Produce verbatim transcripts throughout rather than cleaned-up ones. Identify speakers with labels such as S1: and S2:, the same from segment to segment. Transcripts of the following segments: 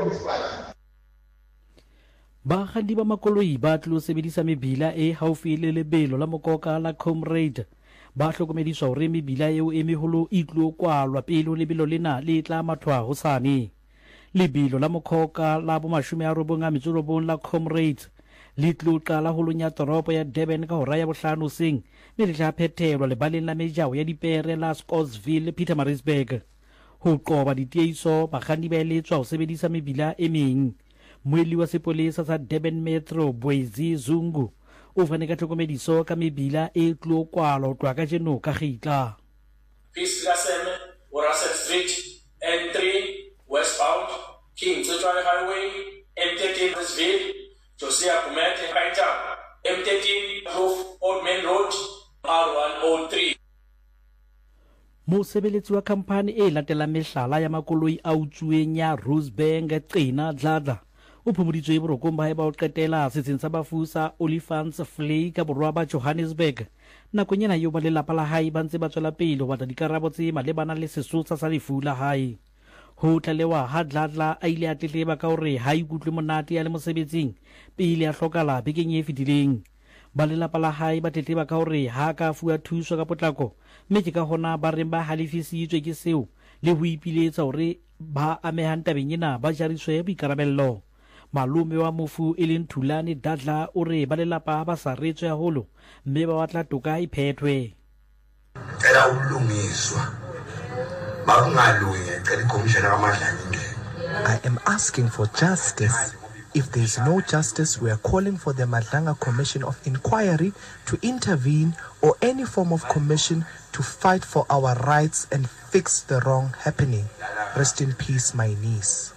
S1: Bakganni ba makoloi ba tlo sebedisa mebila e haufi le lebelo la mokoka la Comrade ba hlokomediswa hore mebila eo e meholo e tlo kwalwa pele lebelo lena le tla mathwa hosane. Lebelo la mokoka la bomashome a robong a metso robong la Comrade le tlo qala holong ya toropo ya Durban ka hora ya bohlano hoseng mme le tla phethelwa lebaleng la mejao ya dipere la Scottsville Pietermaritzburg. Ho qoba ditiehiso bakganni ba eletswa ho sebedisa mebila e meng. Moeli wa sepolesa sa Durban Metro Boezi Zungu o fane ka tlhokomediso ka mebila e tlo kwalwa ho tloha kajeno ka kgitla.
S2: Peace Laseme, Russell Street, N three, westbound, King Tsotswana Highway, M thirteen, Westville, Josiah Kumete, Kaita, M thirteen, Roof, Old Main Road, R one oh three.
S1: Mosebeletsi wa khampani e latelang mehlala ya makoloi a utsuweng ya Rosebank Qina Dladla o phomoditswe borokong ba hae ba ho qetela setseng sa bafusa Olifants Flay ka borwa ba Johannesburg. Nakong ena eo ba lelapa la hae ba ntse ba tswela pele ho batla dikarabo tse malebana le sesotsa sa lefu la hae. Ho tlalewa ha Dladla a ile a tletleba ka hore ha ikutlwe monate ya le mosebetsing pele a hlokala bekeng e fetileng. Ba lelapa la hae ba tletleba ka hore ha ka fuwa thuso ka potlako mme ke ka hona ba reng ba halefisitswe ke seo le ho ipiletsa hore ba amehang tabeng ena ba jariswe boikarabello. Malume wa mofu e leng Thulane Dladla o re ba lelapa ba sa retswe haholo mme ba batla toka e phethwe.
S3: Cela ukulungiswa makungalungi cela ikhomishana kaMadlanyindlela.
S4: I am asking for justice. If there is no justice, we are calling for the Madlanga Commission of Inquiry to intervene or any form of commission to fight for our rights and fix the wrong happening. Rest in peace, my niece.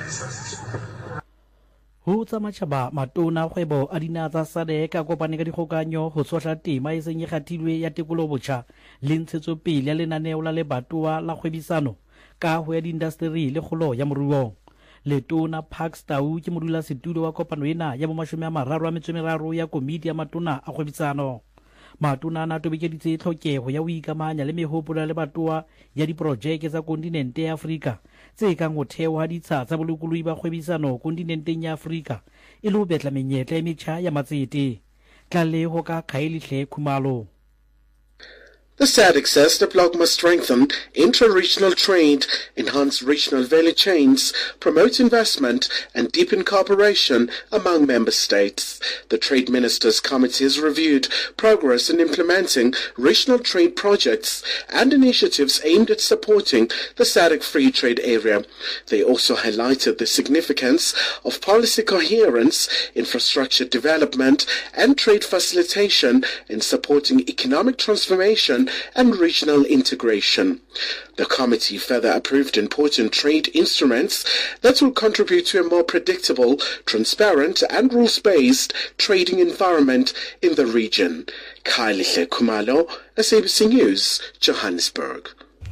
S1: Ho tsa matjhaba matona kgwebo a dina tsa SADC a kopane ka dikgokanyo ho tsohla tema e seng e kgatilwe ya tekolo botjha le ntshetsopele ya lenaneo la lebatowa la kgwebisano ka ho ya diindasteri le kgolo ya moruo. Letona Parks Tau ke modula setulo wa kopano ena ya bomashome a mararo a metso e meraro ya komiti ya matona a kgwebisano. Matona ana tobekeditse tlhokeho ya ho ikamanya le mehopolo ya lebatowa ya diprojeke tsa kontinente ya Afrika tse kang ho thewa ditsha tsa bolokoloi ba kgwebisano kontinenteng ya Afrika e le ho betla menyetla e metjha ya matsete. Tlaleho ka Khaelihle Khumalo.
S5: The SADC says the bloc must strengthen intra-regional trade, enhance regional value chains, promote investment and deepen cooperation among member states. The Trade Ministers' Committee has reviewed progress in implementing regional trade projects and initiatives aimed at supporting the SADC free trade area. They also highlighted the significance of policy coherence, infrastructure development and trade facilitation in supporting economic transformation and regional integration. The committee further approved important trade instruments that will contribute to a more predictable, transparent and rules-based trading environment in the region. Khaelihle Khumalo, S A B C News, Johannesburg.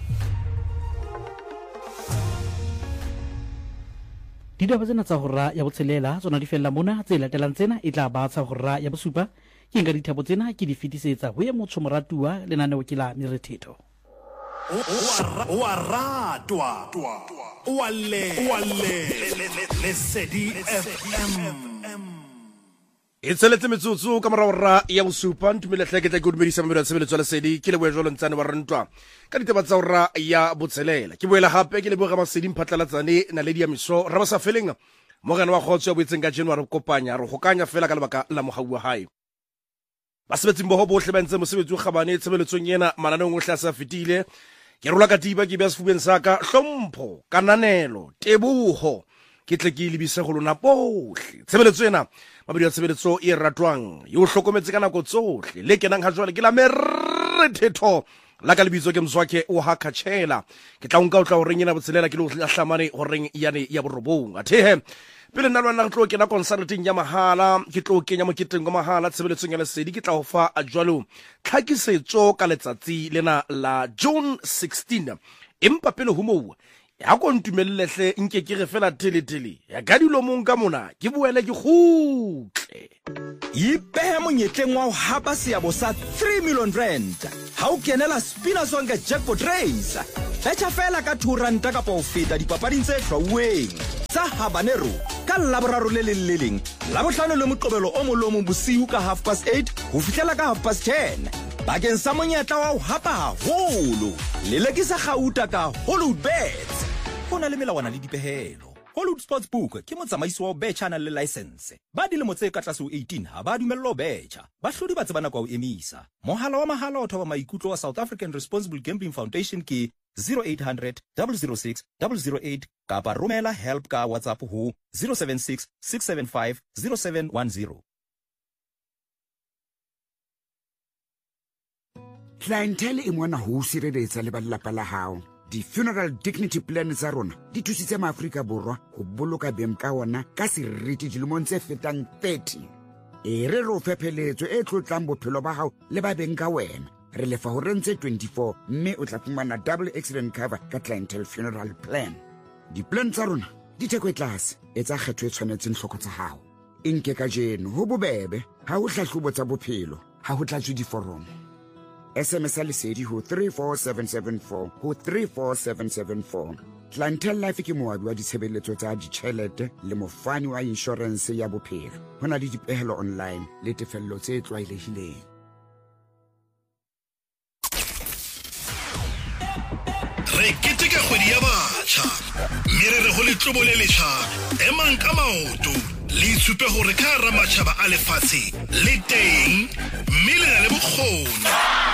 S1: Ditaba tsena tsa hora ya botshelela tsona di fella mona tse latelang tsena e tla ba tsa hora ya bosupa ke nka dithabo tsena ke di fetisetsa ho ya motho moratuwa lenaneo ke la Merethetho.
S6: O a ratwa o a le Lesedi F M.
S7: Itseletse metsotso ka morara ya bosupa ntumile hleke tla ke dumedisa mamelo ya tshebeletso ya Lesedi ke le boejolo ntsane wa rentwa ka ditaba tsa hora ya botselela ke boela hape ke le boga Masedi mphatlalatsane na le dia miso ra ba sa felenga mogana wa khotso ya boetseng ka January kopanya re gokanya fela ka lebaka la mogau wa hae. Basebetsi mboho bohle ba ntse mosebetsi o kgabane tshebeletsong yena mananong ohle a sa fetile ke rola ka tiba ke bea sefubeng sa ka hlompho kananelo teboho ke tle ke lebise go lona bohle tshebeletso yena mabedi ya tshebeletso e ratwang yo hlokometse ka nako tsohle le kenang ha jwale ke la Merethetho la ka lebitso ke mswake o hakatshela ke tla unka o tla o reng yena botselela ke lo hlamane ho reng yane ya borobong athehe pele nna lwana tlo kena consulting ya mahala ke tlo kenya moketeng wa mahala tshebeletsong ya Lesedi ke tla o fa a jwalo tlhakisetso ka letsatsi lena la June sixteenth empa pele ho moo ya go ntumellehle nke ke re fela tele tele ya gadilo mong ka mona ke boele ke khutle
S6: ipehe monyetleng wa ho hapa seabo sa three million rand ha o kenela Spina Sonke jackpot race betcha fela ka two rand ka po feta dipapading tse hlwauweng tsa habanero ka laboraro le le leleng la bohlano le moqobelo o molomo bosiu ka half past eight ho fihlela ka half past ten bakeng sa monyetla wa ho hapa haholo le lekisa gauta ka Hollywood Bets ho na le melawana le dipehelo. Hollywood Sportsbook ke motsamaisi wa betcha na le license ba dilemo tse ka tlase ho eighteen ha ba dumello betcha ba hlodi ba tsebana kwa ho emisa. Mohala wa mahala o thoba maikutlo wa South African Responsible Gambling Foundation ke zero eight hundred, zero zero six, zero zero eight kapa romela help ka WhatsApp ho zero seven six, six seven five, zero seven one zero.
S8: Clientele e mona ho sireletsa le ba lelapa la hao. Di funeral dignity plan tsa rona di thusitse maAfrika borwa ho boloka beng ka ona ka seriti dilemong tse fetang thirty. E re ro fepheletso e tlotlang bophelo ba hao le ba beng ka wena. Re lefa ho rentse twenty-four mme o tla fumana double accident cover ka clientele funeral plan. Di plan tsa rona di theko e tlase e tsa kgetho e tshwanetseng hloko tsa hao. Inke ka jeno ho bobebe ha ho hlahlobo tsa bophelo ha ho tlatswe diforomo. S M S lesedi ho three four seven seven four ho three four seven seven four. Clientele Life ke moabi wa ditshebeletso tsa ditjhelete le mofani wa insurance ya bophelo. Hona le dipehelo online le tefello tse tlwaelehileng.
S9: Re keteka kgwedi ya batjha mme re ho letlobo le letjha emang ka maoto le itshupe hore ka ra matjhaba a lefatshe le teng mme le na le bokgoni.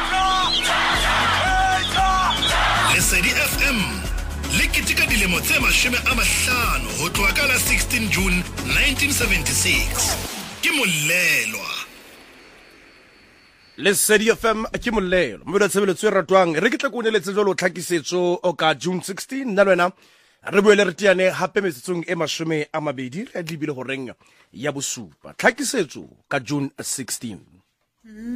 S9: Lesedi F M le keteka dilemo tse mashome a mahlano ho tloha ka la sixteen June nineteen seventy-six. Ke molelwa
S7: Lesedi F M ke molelo mo ba tshebeletso e ratwang re ke tla koneletse jolo tlhakisetso o ka June sixteen nna lwena re boele re tiane hape metsetsong e mashome a mabedi re dibile ho renga ya bosupa tlhakisetso ka June sixteen.